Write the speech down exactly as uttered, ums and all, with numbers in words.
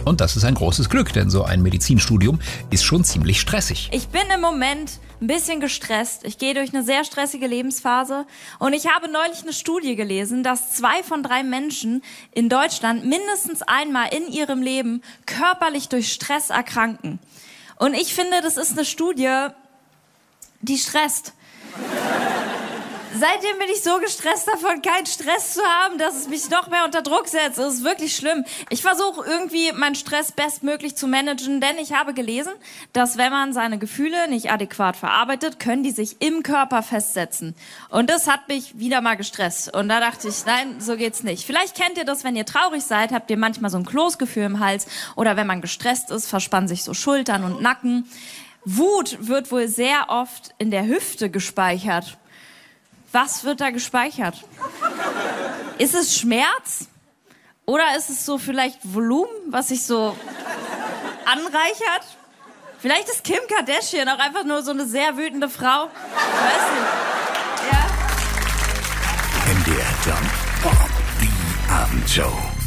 Und das ist ein großes Glück, denn so ein Medizinstudium ist schon ziemlich stressig. Ich bin im Moment ein bisschen gestresst. Ich gehe durch eine sehr stressige Lebensphase. Und ich habe neulich eine Studie gelesen, dass zwei von drei Menschen in Deutschland mindestens einmal in ihrem Leben körperlich durch Stress erkranken. Und ich finde, das ist eine Studie, die stresst. Seitdem bin ich so gestresst davon, keinen Stress zu haben, dass es mich noch mehr unter Druck setzt. Das ist wirklich schlimm. Ich versuche irgendwie, meinen Stress bestmöglich zu managen, denn ich habe gelesen, dass wenn man seine Gefühle nicht adäquat verarbeitet, können die sich im Körper festsetzen. Und das hat mich wieder mal gestresst. Und da dachte ich, nein, so geht's nicht. Vielleicht kennt ihr das, wenn ihr traurig seid, habt ihr manchmal so ein Kloßgefühl im Hals. Oder wenn man gestresst ist, verspannen sich so Schultern und Nacken. Wut wird wohl sehr oft in der Hüfte gespeichert. Was wird da gespeichert? Ist es Schmerz? Oder ist es so vielleicht Volumen, was sich so anreichert? Vielleicht ist Kim Kardashian auch einfach nur so eine sehr wütende Frau. Ich weiß nicht. Ja? M D R Jump, Bob, die Abendshow.